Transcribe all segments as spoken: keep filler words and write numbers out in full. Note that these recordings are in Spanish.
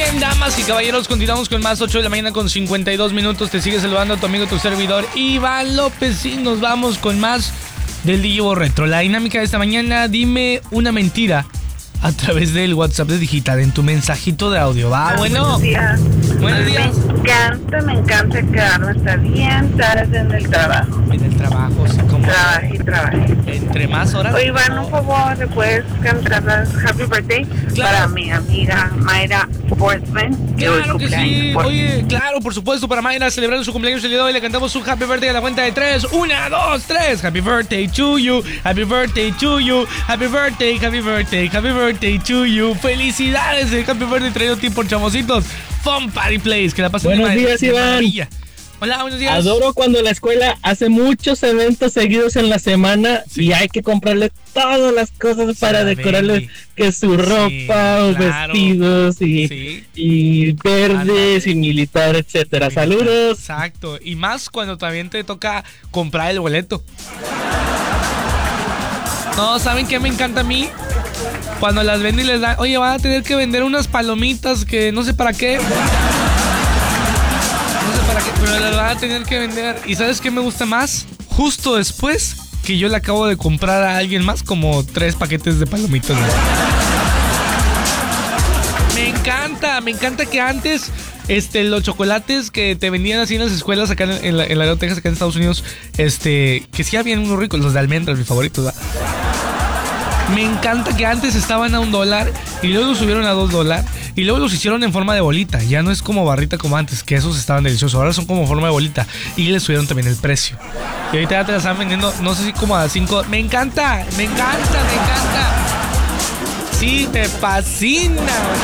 bien, damas y caballeros, continuamos con más. Ocho de la mañana con cincuenta y dos minutos. Te sigue saludando tu amigo, tu servidor Iván López, y nos vamos con más del Divo Retro. La dinámica de esta mañana: dime una mentira a través del WhatsApp de Digital en tu mensajito de audio. Va, bueno. Buenos días. Buenos días. Me encanta, me encanta quedarme hasta bien tarde en el trabajo. En el trabajo, sí, como. Trabajé y trabajé. Entre más horas. Oye, Iván, un favor, ¿le puedes cantar las Happy Birthday Claro. para mi amiga Mayra Sportsman? Claro que sí. Oye, claro, por supuesto, para Mayra, celebrando su cumpleaños el día de hoy, le cantamos un Happy Birthday a la cuenta de tres. Una, dos, tres. Happy Birthday to you. Happy Birthday to you. Happy Birthday, Happy Birthday, Happy Birthday to you. Felicidades, el Happy Birthday traído a ti por Chamositos Fun Party Place. Que la pasen Buenos de días, Iván. maravilla. Hola, buenos días. Adoro cuando la escuela hace muchos eventos seguidos en la semana, sí, y hay que comprarle todas las cosas para Sabe. decorarles, que su ropa, Sí, o claro. vestidos y, Sí. y verdes Ándale. y militar, etcétera. Saludos. Exacto. Y más cuando también te toca comprar el boleto. No, ¿saben qué me encanta a mí? Cuando las venden y les dan, oye, van a tener que vender unas palomitas que no sé para qué. No sé para qué, pero las van a tener que vender. ¿Y sabes qué me gusta más? Justo después que yo le acabo de comprar a alguien más como tres paquetes de palomitas. Me encanta, me encanta que antes este, los chocolates que te vendían así en las escuelas acá en, en la, en la Texas, acá en Estados Unidos, este, que sí habían unos ricos, los de almendras, mis favoritos, ¿verdad? Me encanta que antes estaban a un dólar y luego los subieron a dos dólares y luego los hicieron en forma de bolita. Ya no es como barrita como antes, que esos estaban deliciosos. Ahora son como forma de bolita y les subieron también el precio. Y ahorita ya te las están vendiendo, no sé si como a cinco. Me encanta, me encanta, me encanta. Sí, me fascina.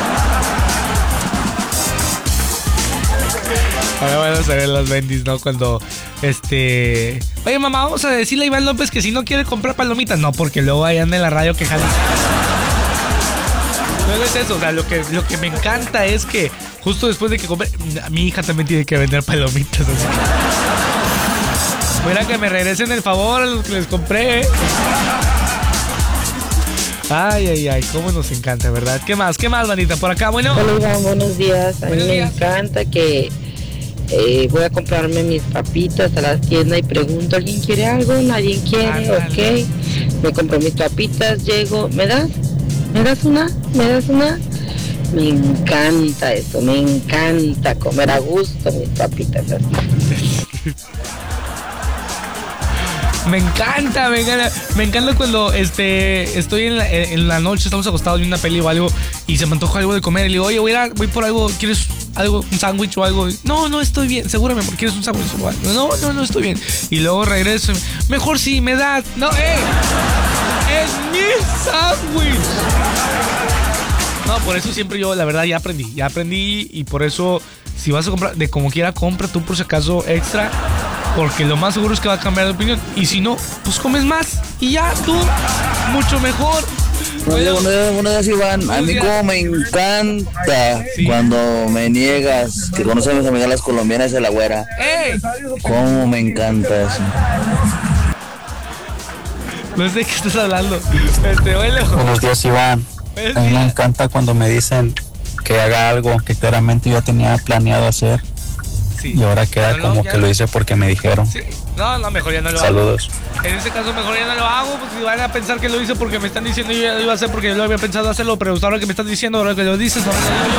Ahora van a saber las bendis, ¿no? Cuando, este... Oye, mamá, vamos a decirle a Iván López que si no quiere comprar palomitas. No, porque luego ahí anda en la radio quejándose. No es eso, o sea, lo que, lo que me encanta es que justo después de que compre... Mi hija también tiene que vender palomitas, así que... Fuera que me regresen el favor a los que les compré, ¿eh? Ay, ay, ay, cómo nos encanta, ¿verdad? ¿Qué más? ¿Qué más, manita? Por acá, bueno. Hola, Iván, buenos días. A mí Buenos me días. encanta que eh, voy a comprarme mis papitas a la tienda y pregunto, ¿alguien quiere algo? ¿Nadie quiere? Ándale. Ok. Me compro mis papitas, llego, ¿me das? ¿Me das una? ¿Me das una? Me encanta eso, me encanta comer a gusto mis papitas así. Me encanta, me encanta, me encanta cuando este estoy en la, en la noche, estamos acostados viendo una peli o algo y se me antoja algo de comer y le digo, oye, voy, a, voy por algo, ¿quieres algo, un sándwich o algo? No, no estoy bien, seguramente, porque quieres un sándwich o algo. No, no, no estoy bien. Y luego regreso, mejor sí, me das. No, eh, es mi sándwich. No, por eso siempre yo, la verdad, ya aprendí, ya aprendí y por eso, si vas a comprar, de como quiera, compra tú por si acaso extra. Porque lo más seguro es que va a cambiar de opinión. Y si no, pues comes más. Y ya, tú, mucho mejor. Buenos días, buenos días, Iván. A mí como me encanta Sí. cuando me niegas que conoces a mis amigas las colombianas de la güera. ¡Ey! Cómo me encanta eso. No sé de qué estás hablando. Este, oye, Buenos días, Iván. Buenos A mí me días. encanta cuando me dicen que haga algo que claramente yo tenía planeado hacer Sí. y ahora queda No, no, como ya que no. lo hice porque me dijeron. Sí. No, no, mejor ya no lo hago. Saludos. En ese caso mejor ya no lo hago, pues si van a pensar que lo hice porque me están diciendo, yo ya lo iba a hacer porque yo lo había pensado hacerlo, pero ahora que me estás diciendo, ahora que lo dices, ahora lo digo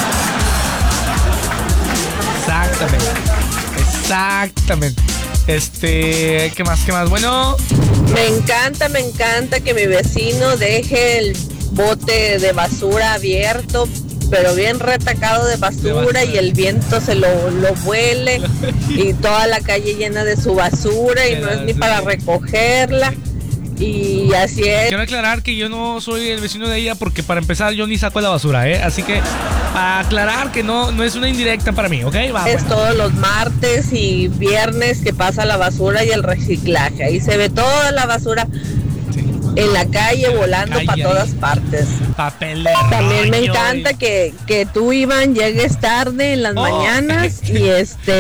yo. Exactamente. Exactamente. Este, ¿qué más? ¿Qué más? Bueno, Me encanta, me encanta que mi vecino deje el bote de basura abierto, pero bien retacado de basura, De basura. y el viento se lo, lo vuele y toda la calle llena de su basura y no es ni para recogerla. Y así es. quiero aclarar que yo no soy el vecino de ella porque para empezar yo ni saco la basura, ¿eh? Así que, para aclarar que no, no es una indirecta para mí, ¿ok? Va, Es bueno. todos los martes y viernes que pasa la basura y el reciclaje. Ahí se ve toda la basura Sí. en la calle volando Calle para ahí. todas partes. Papel de También me rollo encanta y- que, que tú, Iván, llegues tarde en las Oh. mañanas y este